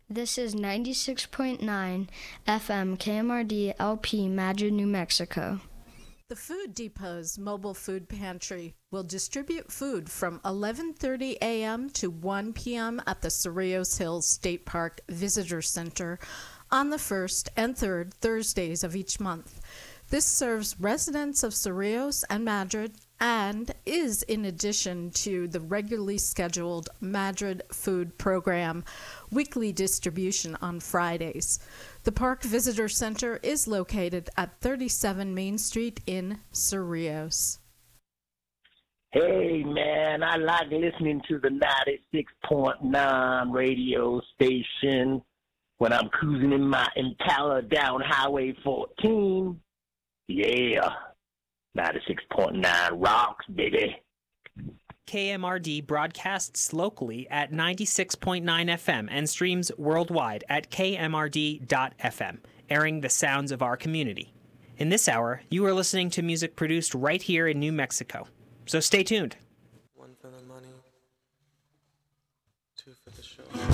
This is 96.9 FM KMRD LP Madrid, New Mexico. The Food Depot's mobile food pantry will distribute food from 11:30 a.m. to 1 p.m. at the Cerrillos Hills State Park Visitor Center on the first and third Thursdays of each month. This serves residents of Cerrillos and Madrid and is in addition to the regularly scheduled Madrid food program, weekly distribution on Fridays. The Park Visitor Center is located at 37 Main Street in Cerrillos. Hey, man, I like listening to the 96.9 radio station when I'm cruising in my Impala down Highway 14. Yeah, 96.9 rocks, baby. KMRD broadcasts locally at 96.9 FM and streams worldwide at kmrd.fm, airing the sounds of our community. In this hour, you are listening to music produced right here in New Mexico. So stay tuned. One for the money, two for the show.